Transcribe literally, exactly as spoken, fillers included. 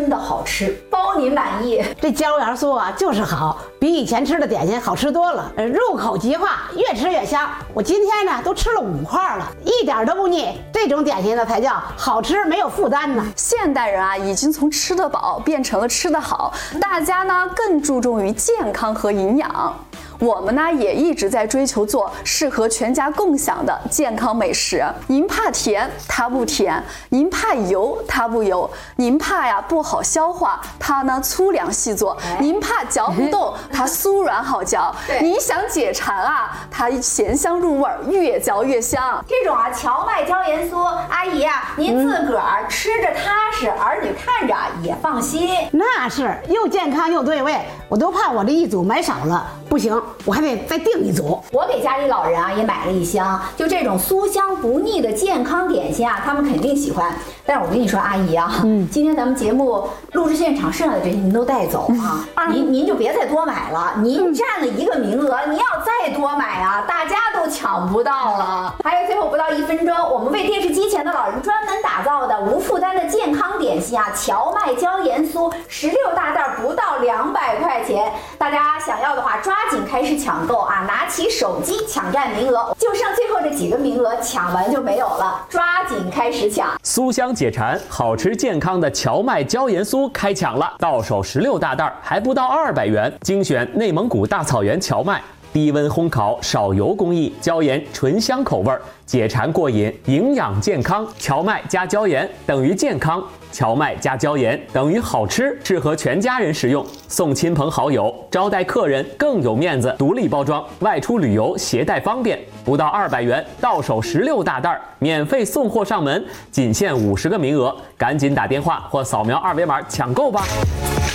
真的好吃，包您满意。 这椒盐酥啊，就是好，比以前吃的点心好吃多了，呃，入口即化，越吃越香。我今天呢都吃了五块了，一点都不腻。这种点心呢才叫好吃没有负担呢。 现代人啊，已经从吃得饱变成了吃得好，大家呢更注重于健康和营养。我们呢也一直在追求做适合全家共享的健康美食。您怕甜，它不甜；您怕油，它不油；您怕呀不好消化，它呢粗粮细做；您怕嚼不动，它酥软好嚼；您想解馋啊，它咸香入味，越嚼越香。 这种啊荞麦椒盐酥，阿姨啊，您自个儿吃着踏实，儿女看着也放心。 那是又健康又对味，我都怕我这一组买少了，不行。我还得再订一组。 我给家里老人啊也买了一箱，就这种酥香不腻的健康点心啊，他们肯定喜欢。但是我跟你说，阿姨啊，嗯，今天咱们节目录制现场剩下的这些您都带走啊，嗯、您您就别再多买了。您占了一个名额，您要再多买啊，大家都抢不到了。还有最后不到一分钟，我们为电视机前的老人专门打造的无负担的健康点心啊，荞麦椒盐酥，十六大袋不到两百块钱，大家想要的话抓紧开始抢购啊！拿起手机抢占名额，就剩最后这几个名额，抢完就没有了，抓紧开始抢！ 酥香解馋，好吃健康的荞麦椒盐酥开抢了，到手十六大袋，还不到二百元，精选内蒙古大草原荞麦。低温烘烤，少油工艺，椒盐醇香口味，解馋过瘾，营养健康。荞麦加椒盐等于健康，荞麦加椒盐等于好吃，适合全家人食用，送亲朋好友，招待客人更有面子。独立包装，外出旅游携带方便，不到二百元，到手十六大袋，免费送货上门，仅限五十个名额，赶紧打电话或扫描二维码抢购吧。